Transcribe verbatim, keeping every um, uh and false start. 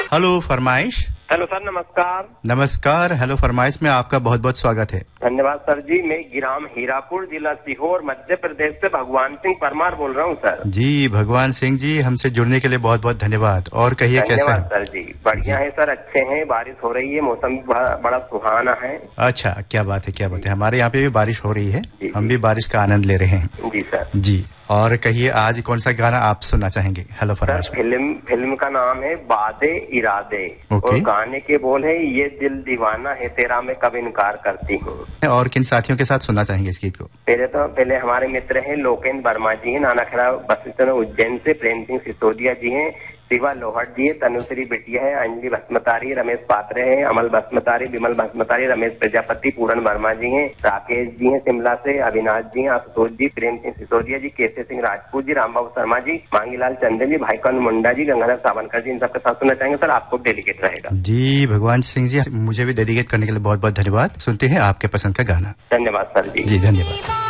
Hello फरमाइश। Hello sir, नमस्कार। नमस्कार। हेलो फरमाइश में आपका बहुत बहुत स्वागत है। धन्यवाद सर जी। मैं गिराम हीरापुर, जिला सीहोर, मध्य प्रदेश से भगवान सिंह परमार बोल रहा हूँ सर। जी भगवान सिंह जी, हमसे जुड़ने के लिए बहुत बहुत धन्यवाद। और कहिए कैसे हैं? धन्यवाद सर जी। बढ़िया है सर, अच्छे हैं। बारिश हो रही है, मौसम भी बड़ा, बड़ा सुहाना है। अच्छा, क्या बात है, क्या बात है। हमारे यहाँ पे भी बारिश हो रही है, जी, हम जी। भी बारिश का आनंद ले रहे हैं। जी सर। जी, और कहिए आज कौन सा गाना आप सुनना चाहेंगे? हेलो फरमाइश। सर फिल्म फिल्म का नाम है वादे इरादे, ओके। और गाने के बोल है ये दिल दीवाना है तेरा मैं कब इनकार करती हूँ। और किन साथियों के साथ सुनना चाहेंगे इस गीत को? पहले तो पहले हमारे मित्र हैं लोकेन वर्मा जी हैं, नानाखेड़ा बस स्टैंड उज्जैन से। प्रेम सिंह सिसोदिया जी हैं, शिवा लोहट जी है, तनुश्री बिटिया है, अंजलि भस्मतारी, रमेश पात्रे हैं, अमल भस्मतारी, विमल भस्मतारी, रमेश प्रजापति, पूरन वर्मा जी हैं, राकेश जी हैं शिमला से, अविनाश जी हैं, आशुतोष जी, प्रेम सिंह सिसोदिया जी, केसे सिंह राजपूत जी, रामबाबू शर्मा जी, मांगीलाल चंदन जी, भाई कन मुंडा जी, गंगाधर सावनकर जी, इन सबके साथ सुनना चाहेंगे सर। आपको डेलीकेट रहेगा। जी भगवान सिंह जी, मुझे भी डेलीकेट करने के लिए बहुत बहुत धन्यवाद। सुनते हैं आपके पसंद का गाना। धन्यवाद सर जी। जी धन्यवाद।